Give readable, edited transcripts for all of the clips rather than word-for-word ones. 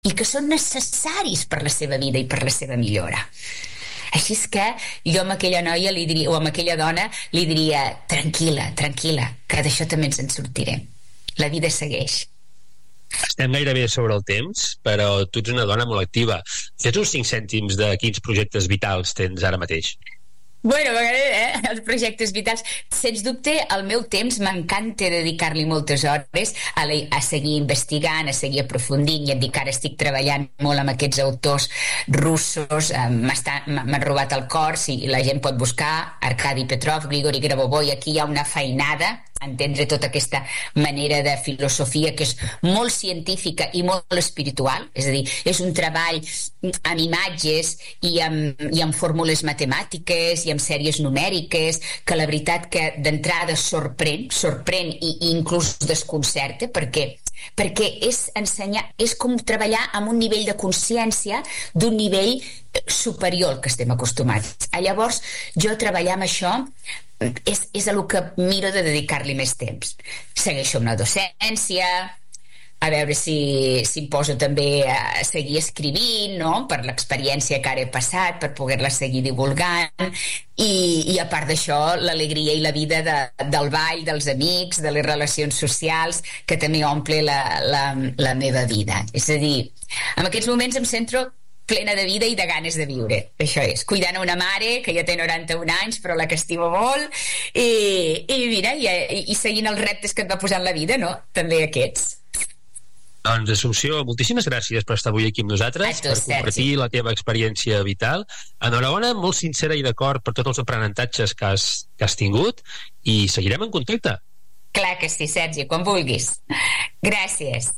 i que són necessaris per la seva vida i per la seva millora. Així és que jo amb aquella noia li diria, o amb aquella dona li diria, tranquil·la, que d'això també ens en sortirem. La vida segueix. Estem gairebé sobre el temps, però tu ets una dona molt activa. Fes uns 5 cèntims de quins projectes vitals tens ara mateix. Bueno, els projectes vitals. Sens dubte, el meu temps m'encanta dedicar-li moltes hores a seguir investigant, a seguir aprofundint, i et dic que ara estic treballant molt amb aquests autors russos, m'han robat el cor, si la gent pot buscar Arkady Petrov, Grigori Grabovoi, aquí hi ha una feinada, entendre tota aquesta manera de filosofia que és molt científica i molt espiritual, és a dir, és un treball amb imatges i amb fórmules matemàtiques i amb sèries numèriques que la veritat que d'entrada sorprèn i inclús desconcerta, perquè és ensenyar, és com treballar amb un nivell de consciència d'un nivell superior al que estem acostumats. Llavors, jo treballar amb això és a lo que miro de dedicar-li més temps. Segueixo amb la docència, a veure si em poso també a seguir escrivint, no? Per l'experiència que ara he passat, per poder-la seguir divulgant, i a part d'això, l'alegria i la vida del ball, dels amics, de les relacions socials, que també omple la meva vida. És a dir, en aquests moments em centro plena de vida i de ganes de viure. Això és, cuidant una mare que ja té 91 anys però la que estimo molt, i mira, i seguint els reptes que et va posant la vida, no? També aquests. Doncs, Assumpció, moltíssimes gràcies per estar avui aquí amb nosaltres, per compartir la teva experiència vital. Enhorabona, molt sincera i d'acord per tots els aprenentatges que has tingut, i seguirem en contacte. Clar que sí, Sergi, quan vulguis. Gràcies.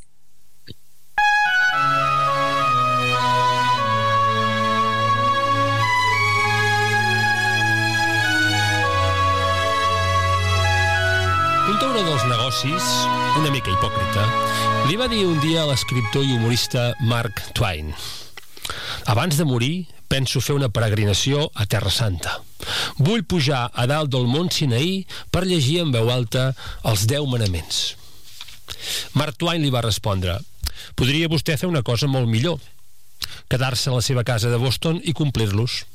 Un tauró dels negocis, una mica hipòcrita, li va dir un dia a l'escriptor i humorista Mark Twain: abans de morir, penso fer una peregrinació a Terra Santa. Vull pujar a dalt del mont Sinaí per llegir en veu alta els 10 manaments. Mark Twain li va respondre: podria vostè fer una cosa molt millor, quedar-se a la seva casa de Boston i complir-los.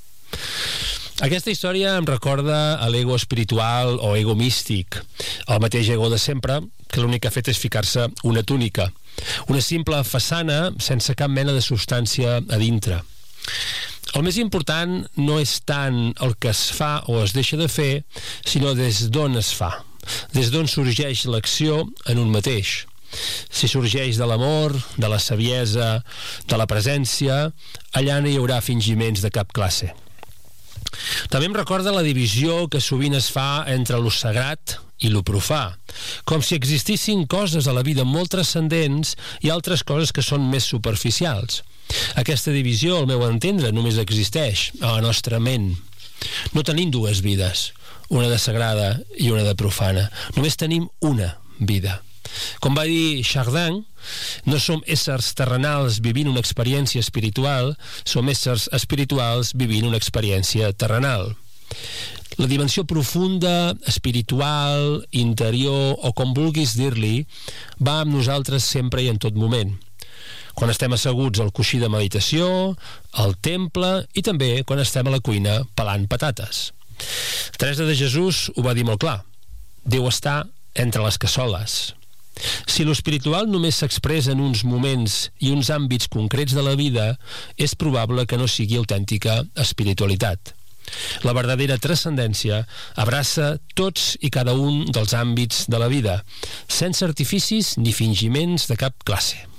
Aquesta història em recorda a l'ego espiritual o ego místic, el mateix ego de sempre, que l'únic que ha fet és ficar-se una túnica, una simple façana sense cap mena de substància a dintre. El més important no és tant el que es fa o es deixa de fer, sinó des d'on es fa, des d'on sorgeix l'acció en un mateix. Si sorgeix de l'amor, de la saviesa, de la presència, allà no hi haurà fingiments de cap classe. També em recorda la divisió que sovint es fa entre lo sagrat i lo profà, com si existissin coses a la vida molt transcendents i altres coses que són més superficials. Aquesta divisió, al meu entendre, només existeix a la nostra ment. No tenim dues vides, una de sagrada i una de profana. Només tenim una vida. Com va dir Chardin, no som éssers terrenals vivint una experiència espiritual, som éssers espirituals vivint una experiència terrenal. La dimensió profunda, espiritual, interior, o com vulguis dir-li, va amb nosaltres sempre i en tot moment. Quan estem asseguts al coixí de meditació, al temple, i també quan estem a la cuina pelant patates. Teresa de Jesús ho va dir molt clar: Déu està entre les cassoles. Si l'espiritual només s'expressa en uns moments i uns àmbits concrets de la vida, és probable que no sigui autèntica espiritualitat. La verdadera transcendència abraça tots i cada un dels àmbits de la vida, sense artificis ni fingiments de cap classe.